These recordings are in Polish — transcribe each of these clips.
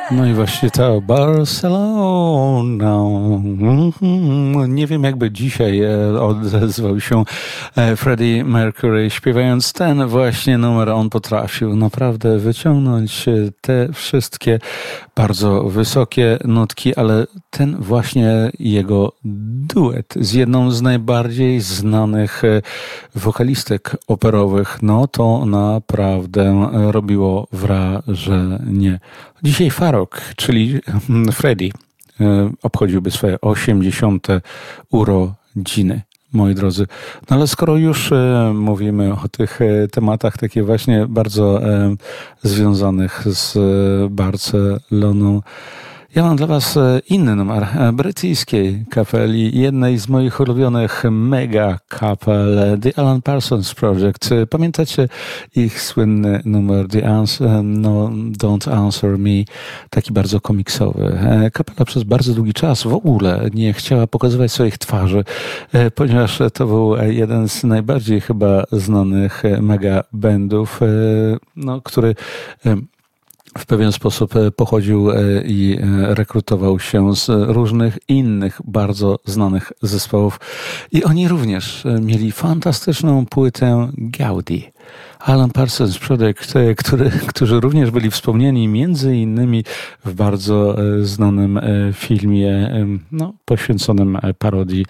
No i właśnie ta Barcelona. Nie wiem, jakby dzisiaj odezwał się Freddie Mercury śpiewając ten właśnie numer. On potrafił naprawdę wyciągnąć te wszystkie bardzo wysokie nutki, ale ten właśnie jego duet z jedną z najbardziej znanych wokalistek operowych, no to naprawdę robiło wrażenie. Dzisiaj Farrokh, czyli Freddie, obchodziłby swoje 80. urodziny, moi drodzy. No ale skoro już mówimy o tych tematach takich właśnie bardzo związanych z Barceloną, ja mam dla Was inny numer brytyjskiej kapeli, jednej z moich ulubionych mega kapel, The Alan Parsons Project. Pamiętacie ich słynny numer No Don't Answer Me, taki bardzo komiksowy. Kapela przez bardzo długi czas w ogóle nie chciała pokazywać swoich twarzy, ponieważ to był jeden z najbardziej chyba znanych mega bandów, no, który w pewien sposób pochodził i rekrutował się z różnych innych bardzo znanych zespołów. I oni również mieli fantastyczną płytę Gaudi. Alan Parsons Project, którzy również byli wspomniani między innymi w bardzo znanym filmie, no, poświęconym parodii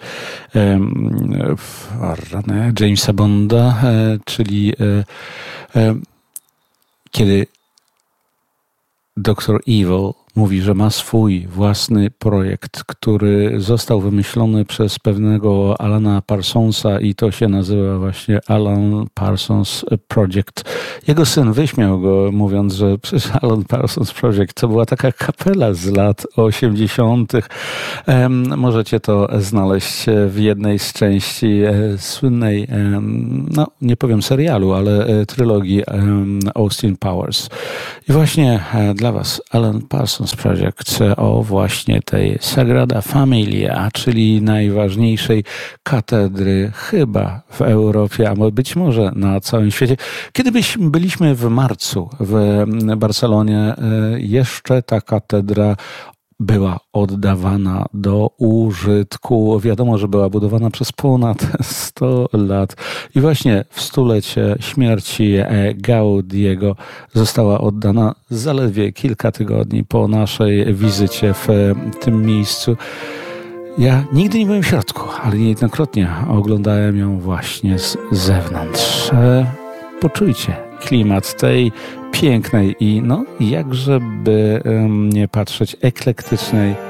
Jamesa Bonda, czyli kiedy Dr. Evil mówi, że ma swój własny projekt, który został wymyślony przez pewnego Alana Parsonsa i to się nazywa właśnie Alan Parsons Project. Jego syn wyśmiał go, mówiąc, że przecież Alan Parsons Project to była taka kapela z lat 80. Możecie to znaleźć w jednej z części słynnej, no nie powiem serialu, ale trylogii Austin Powers. I właśnie dla Was Alan Parsons Project o właśnie tej Sagrada Familia, czyli najważniejszej katedry chyba w Europie, a być może na całym świecie. Kiedy byliśmy w marcu w Barcelonie, jeszcze ta katedra była oddawana do użytku. Wiadomo, że była budowana przez ponad 100 lat. I właśnie w stulecie śmierci Gaudiego została oddana zaledwie kilka tygodni po naszej wizycie w tym miejscu. Ja nigdy nie byłem w środku, ale niejednokrotnie oglądałem ją właśnie z zewnątrz. Poczujcie klimat tej pięknej i no jakżeby nie patrzeć eklektycznej